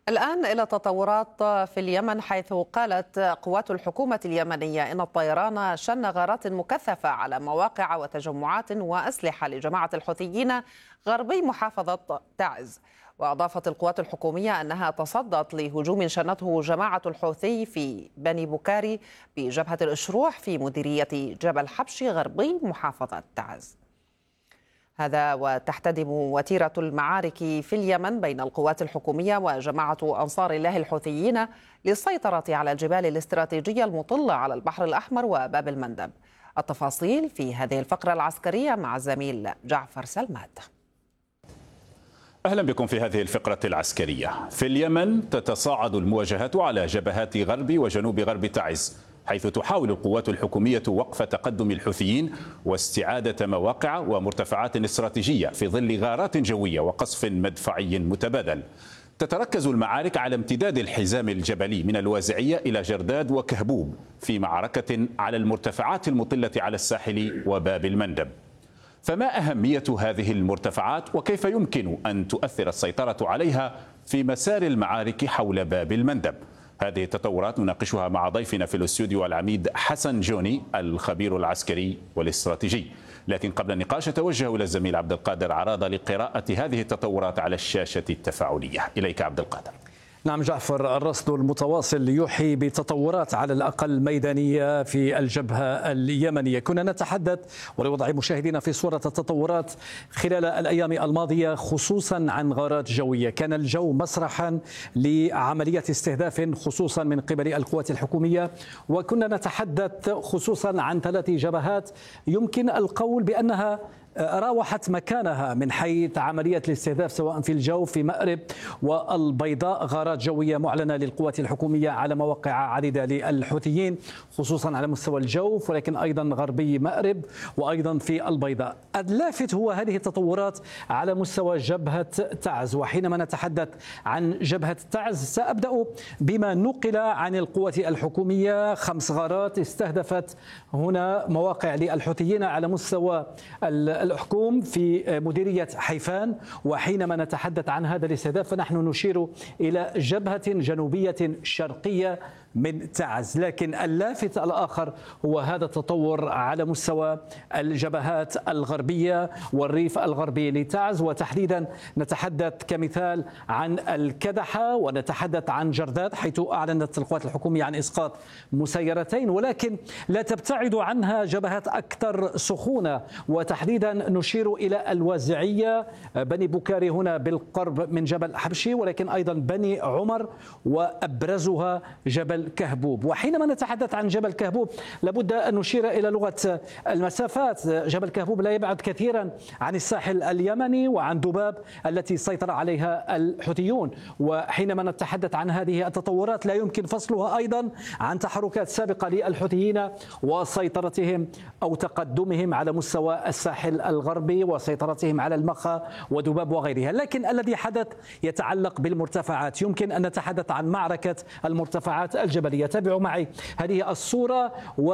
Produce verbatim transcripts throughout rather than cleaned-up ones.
الآن إلى تطورات في اليمن، حيث قالت قوات الحكومة اليمنية إن الطيران شن غارات مكثفة على مواقع وتجمعات وأسلحة لجماعة الحوثيين غربي محافظة تعز. وأضافت القوات الحكومية أنها تصدت لهجوم شنته جماعة الحوثي في بني بكاري بجبهة الأشروح في مديرية جبل حبشي غربي محافظة تعز. هذا وتحتدم وتيرة المعارك في اليمن بين القوات الحكومية وجماعة أنصار الله الحوثيين للسيطرة على الجبال الاستراتيجية المطلة على البحر الأحمر وباب المندب. التفاصيل في هذه الفقرة العسكرية مع الزميل جعفر سلمات. أهلا بكم في هذه الفقرة العسكرية. في اليمن تتصاعد المواجهات على جبهات غرب وجنوب غرب تعز، حيث تحاول القوات الحكومية وقف تقدم الحوثيين واستعادة مواقع ومرتفعات استراتيجية في ظل غارات جوية وقصف مدفعي متبادل. تتركز المعارك على امتداد الحزام الجبلي من الوازعية إلى جرداد وكهبوب، في معركة على المرتفعات المطلة على الساحل وباب المندب. فما أهمية هذه المرتفعات وكيف يمكن أن تؤثر السيطرة عليها في مسار المعارك حول باب المندب؟ هذه التطورات نناقشها مع ضيفنا في الاستوديو العميد حسن جوني، الخبير العسكري والاستراتيجي. لكن قبل النقاش أتوجه إلى الزميل عبد القادر عراضة لقراءة هذه التطورات على الشاشة التفاعلية. إليك عبد القادر. نعم جعفر، الرصد المتواصل يوحي بتطورات على الأقل ميدانية في الجبهة اليمنية. كنا نتحدث ولوضع مشاهدينا في صورة التطورات خلال الأيام الماضية خصوصا عن غارات جوية. كان الجو مسرحا لعملية استهداف خصوصا من قبل القوات الحكومية، وكنا نتحدث خصوصا عن ثلاث جبهات يمكن القول بأنها راوحت مكانها من حيث عملية الاستهداف، سواء في الجو في مأرب والبيضاء، غارات جوية معلنة للقوات الحكومية على مواقع عديدة للحوثيين خصوصا على مستوى الجوف، ولكن أيضا غربي مأرب وأيضا في البيضاء. اللافت هو هذه التطورات على مستوى جبهة تعز. وحينما نتحدث عن جبهة تعز سأبدأ بما نقل عن القوات الحكومية. خمس غارات استهدفت هنا مواقع للحوثيين على مستوى الحكوم في مديرية حيفان. وحينما نتحدث عن هذا الاستهداف فنحن نشير إلى جبهة جنوبية شرقية من تعز. لكن اللافت الآخر هو هذا التطور على مستوى الجبهات الغربية والريف الغربي لتعز، وتحديدا نتحدث كمثال عن الكدحة ونتحدث عن جرداد، حيث أعلنت القوات الحكومية عن إسقاط مسيرتين، ولكن لا تبتعد عنها جبهات أكثر سخونة، وتحديدا نشير إلى الوازعية، بني بكاري هنا بالقرب من جبل حبشي، ولكن أيضا بني عمر، وأبرزها جبل كهبوب. وحينما نتحدث عن جبل كهبوب لابد أن نشير إلى لغة المسافات. جبل كهبوب لا يبعد كثيرا عن الساحل اليمني وعن دباب التي سيطر عليها الحوثيون. وحينما نتحدث عن هذه التطورات لا يمكن فصلها أيضا عن تحركات سابقة للحوثيين وسيطرتهم أو تقدمهم على مستوى الساحل الغربي وسيطرتهم على المخا ودباب وغيرها. لكن الذي حدث يتعلق بالمرتفعات. يمكن أن نتحدث عن معركة المرتفعات الجبلية. تابعوا معي هذه الصورة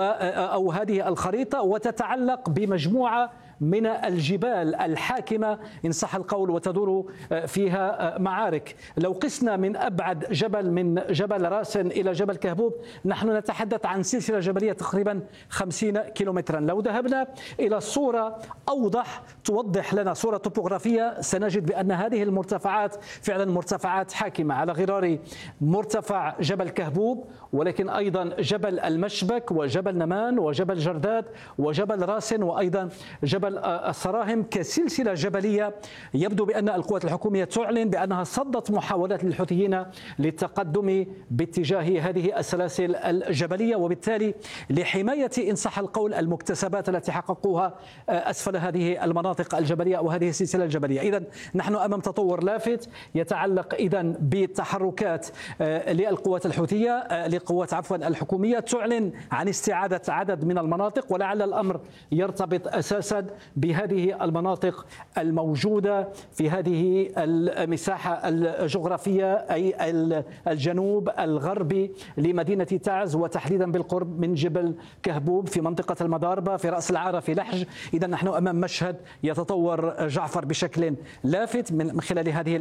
أو هذه الخريطة، وتتعلق بمجموعة من الجبال الحاكمة إن صح القول وتدور فيها معارك. لو قسنا من أبعد جبل من جبل راسن إلى جبل كهبوب نحن نتحدث عن سلسلة جبلية تقريبا خمسين كيلومترا. لو ذهبنا إلى صورة أوضح توضح لنا صورة توبوغرافية سنجد بأن هذه المرتفعات فعلا مرتفعات حاكمة على غرار مرتفع جبل كهبوب، ولكن أيضا جبل المشبك وجبل نمان وجبل جرداد وجبل راسن وأيضا جبل الصراهم كسلسلة جبلية. يبدو بأن القوات الحكومية تعلن بأنها صدت محاولات للحوثيين للتقدم باتجاه هذه السلاسل الجبلية، وبالتالي لحماية إن صح القول المكتسبات التي حققوها أسفل هذه المناطق الجبلية أو هذه السلسلة الجبلية. إذن نحن أمام تطور لافت يتعلق إذن بالتحركات للقوات الحوثية لقوات عفوا الحكومية تعلن عن استعادة عدد من المناطق، ولعل الأمر يرتبط أساسا بهذه المناطق الموجودة في هذه المساحة الجغرافية، أي الجنوب الغربي لمدينة تعز، وتحديدا بالقرب من جبل كهبوب في منطقة المضاربة في رأس العارة في لحج. إذا نحن أمام مشهد يتطور جعفر بشكل لافت من خلال هذه